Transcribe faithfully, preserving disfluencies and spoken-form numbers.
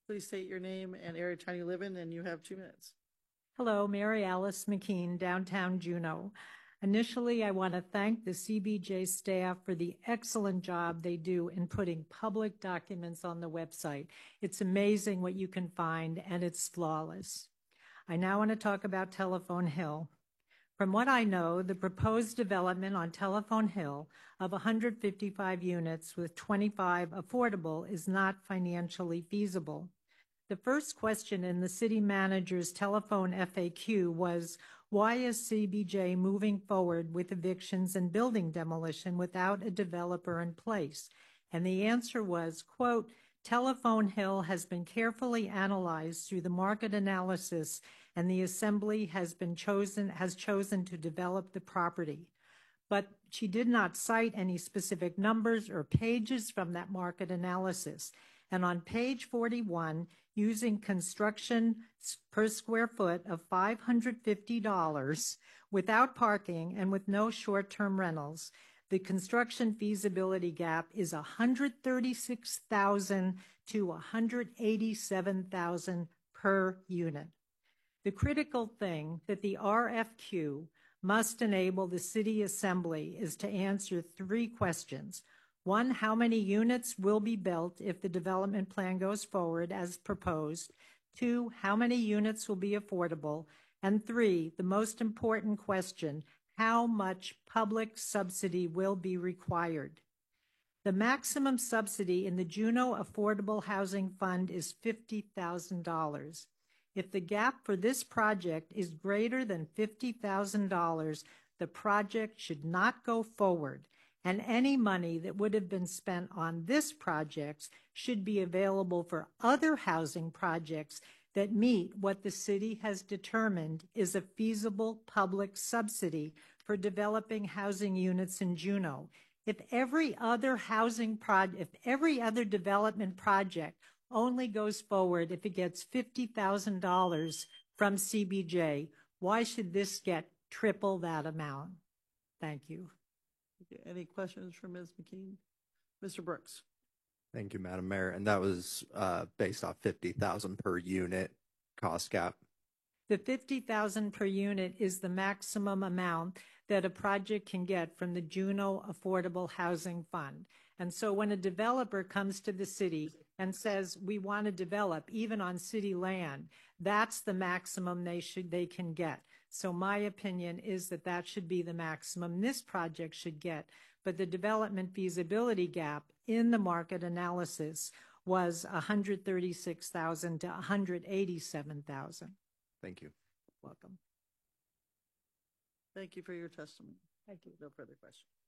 Please state your name and area of town you live in, and you have two minutes. Hello, Mary Alice McKean, downtown Juneau. Initially, I want to thank the C B J staff for the excellent job they do in putting public documents on the website. It's amazing what you can find, and it's flawless. I now want to talk about Telephone Hill. From what I know, the proposed development on Telephone Hill of one hundred fifty-five units with twenty-five affordable is not financially feasible. The first question in the city manager's telephone F A Q was, why is C B J moving forward with evictions and building demolition without a developer in place? And the answer was, quote, Telephone Hill has been carefully analyzed through the market analysis, and the assembly has been chosen has chosen to develop the property. But she did not cite any specific numbers or pages from that market analysis. And on page forty-one, using construction per square foot of five hundred fifty dollars without parking and with no short-term rentals, the construction feasibility gap is one hundred thirty-six thousand dollars to one hundred eighty-seven thousand dollars per unit. The critical thing that the R F Q must enable the city assembly is to answer three questions. One, how many units will be built if the development plan goes forward as proposed? Two, how many units will be affordable? And three, the most important question, how much public subsidy will be required? The maximum subsidy in the Juneau Affordable Housing Fund is fifty thousand dollars. If the gap for this project is greater than fifty thousand dollars, the project should not go forward, and any money that would have been spent on this project should be available for other housing projects that meet what the city has determined is a feasible public subsidy for developing housing units in Juneau. If every other housing project, if every other development project only goes forward if it gets fifty thousand dollars from C B J, why should this get triple that amount? Thank you. Okay, any questions for Miz McKean? Mister Brooks. Thank you, Madam Mayor. And that was uh, based off fifty thousand per unit cost gap. The fifty thousand per unit is the maximum amount that a project can get from the Juneau Affordable Housing Fund. And so when a developer comes to the city and says, we want to develop even on city land, that's the maximum they should they can get. So my opinion is that that should be the maximum this project should get. But the development feasibility gap in the market analysis was one hundred thirty-six thousand to one hundred eighty-seven thousand. Thank you. Welcome. Thank you for your testimony. Thank you. No further questions.